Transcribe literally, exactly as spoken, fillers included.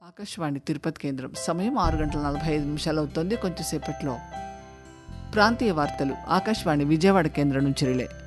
ఆకాశవాణి తిరుపతి కేంద్రం. సమయం ఆరు గంటల నలభై ఐదు నిమిషాలు అవుతోంది. కొంచెంసేపట్లో ప్రాంతీయ వార్తలు ఆకాశవాణి విజయవాడ కేంద్రం నుంచి రిలే.